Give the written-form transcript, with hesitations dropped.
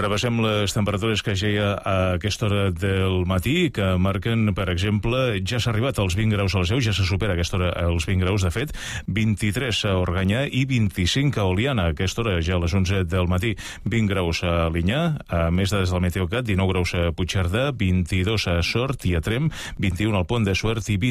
Repassem les temperatures que ja hi ha a aquesta hora del matí, que marquen, per exemple, ja s'ha arribat als 20 graus a la Seu, ja se supera a aquesta hora els 20 graus, de fet, 23 a Organyà i 25 a Oliana, a aquesta hora ja a les 11 del matí, 20 graus a Linyà, a més des del Meteocat, 19 graus a Puigcerdà, 22 a Sort i a Tremp, 21 al Pont de Suert i 20